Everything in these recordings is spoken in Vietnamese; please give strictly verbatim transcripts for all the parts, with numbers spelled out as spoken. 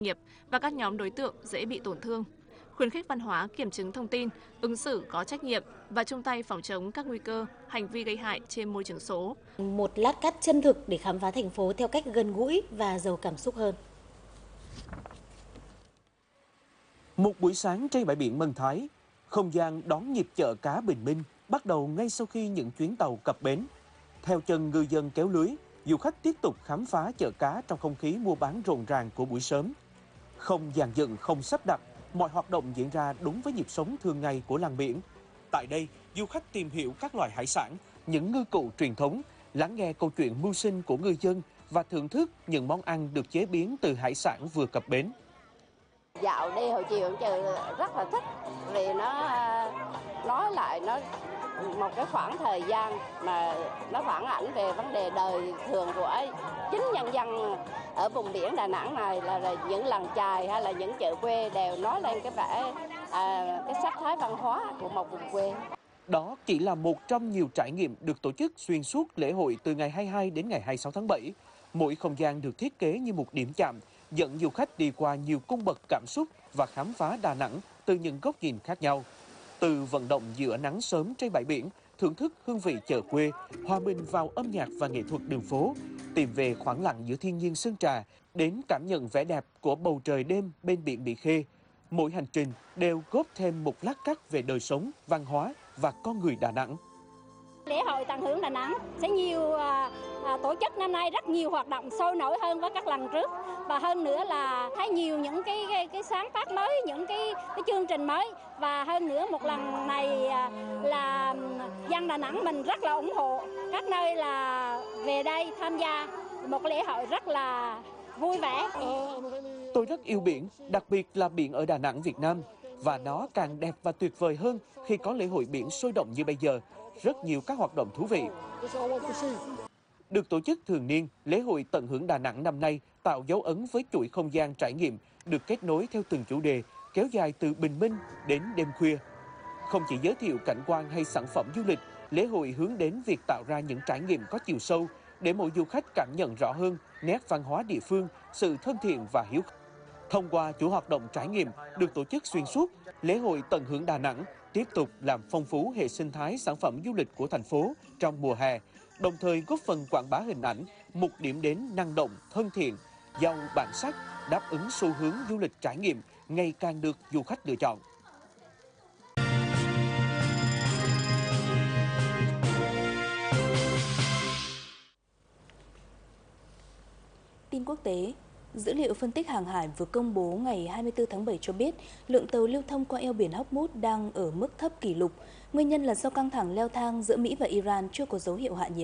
nghiệp và các nhóm đối tượng dễ bị tổn thương. Khuyến khích văn hóa kiểm chứng thông tin, ứng xử có trách nhiệm và chung tay phòng chống các nguy cơ, hành vi gây hại trên môi trường số. Một lát cắt chân thực để khám phá thành phố theo cách gần gũi và giàu cảm xúc hơn. Một buổi sáng trên bãi biển Mân Thái, không gian đón nhịp chợ cá bình minh bắt đầu ngay sau khi những chuyến tàu cập bến. Theo chân ngư dân kéo lưới, du khách tiếp tục khám phá chợ cá trong không khí mua bán rộn ràng của buổi sớm. Không dàn dựng, không sắp đặt, mọi hoạt động diễn ra đúng với nhịp sống thường ngày của làng biển. Tại đây, du khách tìm hiểu các loài hải sản, những ngư cụ truyền thống, lắng nghe câu chuyện mưu sinh của ngư dân và thưởng thức những món ăn được chế biến từ hải sản vừa cập bến. Dạo đi hồi chiều trời rất là thích vì nó nói lại nó một cái khoảng thời gian mà nó phản ảnh về vấn đề đời thường của chính nhân dân ở vùng biển Đà Nẵng này, là, là những làng chài hay là những chợ quê đều nói lên cái vẻ à, cái sắc thái văn hóa của một vùng quê. Đó chỉ là một trong nhiều trải nghiệm được tổ chức xuyên suốt lễ hội từ ngày hai mươi hai đến ngày hai mươi sáu tháng bảy. Mỗi không gian được thiết kế như một điểm chạm, dẫn du khách đi qua nhiều cung bậc cảm xúc và khám phá Đà Nẵng từ những góc nhìn khác nhau. Từ vận động giữa nắng sớm trên bãi biển, thưởng thức hương vị chợ quê, hòa mình vào âm nhạc và nghệ thuật đường phố, tìm về khoảng lặng giữa thiên nhiên Sơn Trà, đến cảm nhận vẻ đẹp của bầu trời đêm bên biển Mỹ Khê. Mỗi hành trình đều góp thêm một lát cắt về đời sống, văn hóa và con người Đà Nẵng. Lễ hội Tận hưởng Đà Nẵng sẽ nhiều à, à, tổ chức năm nay rất nhiều hoạt động sôi nổi hơn với các lần trước, và hơn nữa là thấy nhiều những cái cái, cái sáng tác mới, những cái, cái chương trình mới, và hơn nữa một lần này à, là dân Đà Nẵng mình rất là ủng hộ các nơi là về đây tham gia một lễ hội rất là vui vẻ. Tôi rất yêu biển, đặc biệt là biển ở Đà Nẵng, Việt Nam, và nó càng đẹp và tuyệt vời hơn khi có lễ hội biển sôi động như bây giờ. Rất nhiều các hoạt động thú vị. Được tổ chức thường niên, lễ hội Tận hưởng Đà Nẵng năm nay tạo dấu ấn với chuỗi không gian trải nghiệm được kết nối theo từng chủ đề, kéo dài từ bình minh đến đêm khuya. Không chỉ giới thiệu cảnh quan hay sản phẩm du lịch, lễ hội hướng đến việc tạo ra những trải nghiệm có chiều sâu để mỗi du khách cảm nhận rõ hơn nét văn hóa địa phương, sự thân thiện và hiếu khách. Thông qua chuỗi hoạt động trải nghiệm được tổ chức xuyên suốt, lễ hội Tận hưởng Đà Nẵng tiếp tục làm phong phú hệ sinh thái sản phẩm du lịch của thành phố trong mùa hè, đồng thời góp phần quảng bá hình ảnh một điểm đến năng động, thân thiện, giàu bản sắc, đáp ứng xu hướng du lịch trải nghiệm ngày càng được du khách lựa chọn. Tin quốc tế. Dữ liệu phân tích hàng hải vừa công bố ngày hai mươi tư tháng bảy cho biết lượng tàu lưu thông qua eo biển Hormuz đang ở mức thấp kỷ lục. Nguyên nhân là do căng thẳng leo thang giữa Mỹ và Iran chưa có dấu hiệu hạ nhiệt.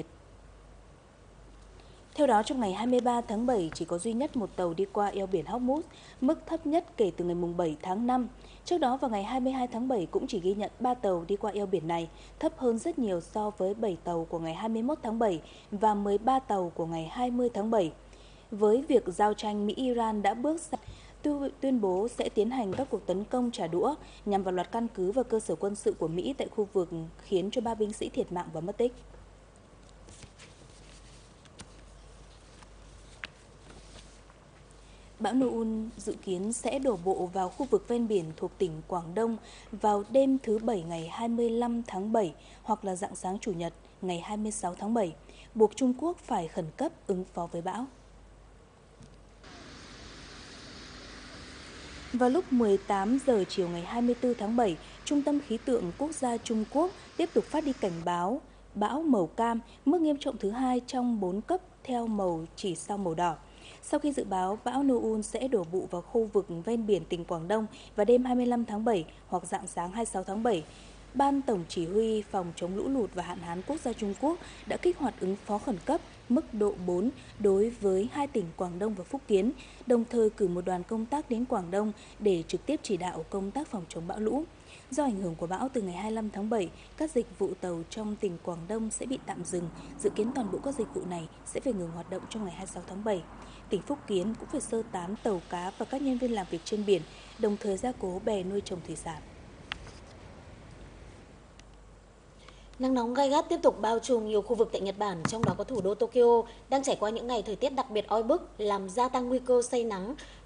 Theo đó, trong ngày hai mươi ba tháng bảy chỉ có duy nhất một tàu đi qua eo biển Hormuz, mức thấp nhất kể từ ngày bảy tháng năm. Trước đó vào ngày hai mươi hai tháng bảy cũng chỉ ghi nhận ba tàu đi qua eo biển này, thấp hơn rất nhiều so với bảy tàu của ngày hai mươi mốt tháng bảy và mười ba tàu của ngày hai mươi tháng bảy. Với việc giao tranh, Mỹ-Iran đã bước ra tuyên bố sẽ tiến hành các cuộc tấn công trả đũa nhằm vào loạt căn cứ và cơ sở quân sự của Mỹ tại khu vực, khiến cho ba binh sĩ thiệt mạng và mất tích. Bão Noun dự kiến sẽ đổ bộ vào khu vực ven biển thuộc tỉnh Quảng Đông vào đêm thứ Bảy ngày hai mươi lăm tháng bảy hoặc là rạng sáng Chủ nhật ngày hai mươi sáu tháng bảy, buộc Trung Quốc phải khẩn cấp ứng phó với bão. Vào lúc mười tám giờ chiều ngày hai mươi tư tháng bảy, Trung tâm Khí tượng Quốc gia Trung Quốc tiếp tục phát đi cảnh báo bão màu cam, mức nghiêm trọng thứ hai trong bốn cấp theo màu chỉ sau màu đỏ. Sau khi dự báo bão Noun sẽ đổ bộ vào khu vực ven biển tỉnh Quảng Đông vào đêm hai mươi lăm tháng bảy hoặc rạng sáng hai mươi sáu tháng bảy, Ban Tổng chỉ huy phòng chống lũ lụt và hạn hán quốc gia Trung Quốc đã kích hoạt ứng phó khẩn cấp mức độ bốn đối với hai tỉnh Quảng Đông và Phúc Kiến, đồng thời cử một đoàn công tác đến Quảng Đông để trực tiếp chỉ đạo công tác phòng chống bão lũ. Do ảnh hưởng của bão, từ ngày hai mươi lăm tháng bảy, các dịch vụ tàu trong tỉnh Quảng Đông sẽ bị tạm dừng. Dự kiến toàn bộ các dịch vụ này sẽ phải ngừng hoạt động trong ngày hai mươi sáu tháng bảy. Tỉnh Phúc Kiến cũng phải sơ tán tàu cá và các nhân viên làm việc trên biển, đồng thời gia cố bè nuôi trồng thủy sản. Nắng nóng gay gắt tiếp tục bao trùm nhiều khu vực tại Nhật Bản, trong đó có thủ đô Tokyo đang trải qua những ngày thời tiết đặc biệt oi bức, làm gia tăng nguy cơ say nắng